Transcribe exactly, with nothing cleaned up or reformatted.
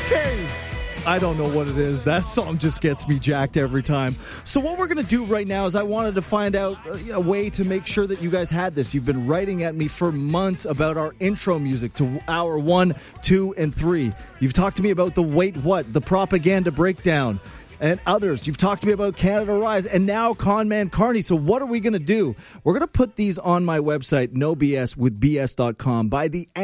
Hey! I don't know what it is. That song just gets me jacked every time. So what we're going to do right now is I wanted to find out a way to make sure that you guys had this. You've been writing at me for months about our intro music to hour one, two, and three. You've talked to me about the Wait What, the propaganda breakdown, and others. You've talked to me about Canada Rise, and now Conman Carney. So what are we going to do? We're going to put these on my website, no b s with b s dot com. By the end